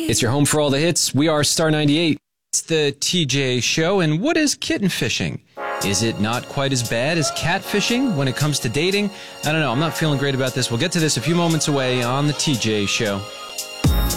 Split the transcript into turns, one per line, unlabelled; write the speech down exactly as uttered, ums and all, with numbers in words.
It's your home for all the hits. We are Star ninety-eight. It's the T J Show. And what is kitten fishing? Is it not quite as bad as catfishing when it comes to dating? I don't know. I'm not feeling great about this. We'll get to this a few moments away on the T J Show.